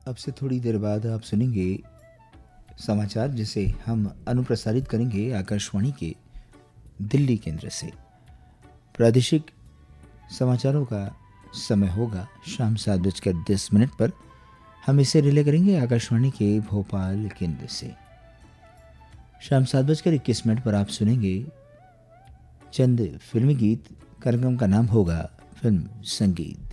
अब से थोड़ी देर बाद आप सुनेंगे समाचार, जिसे हम अनुप्रसारित करेंगे आकाशवाणी के दिल्ली केंद्र से। प्रादेशिक समाचारों का समय होगा शाम 7:10 पर। हम इसे रिले करेंगे आकाशवाणी के भोपाल केंद्र से। शाम 7:21 पर आप सुनेंगे चंद फिल्मी गीत। कार्यक्रम का नाम होगा फिल्म संगीत।